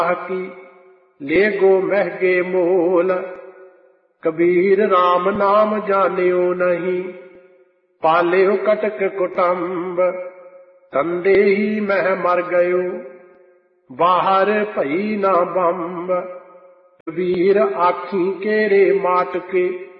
की ले गो महगे मोल। कबीर राम नाम जानियो नहीं, पालियो कटक कुटुंब। तंदे ही मह मर गयो, बाहर भई ना बंब। कबीर आखी केरे माट के,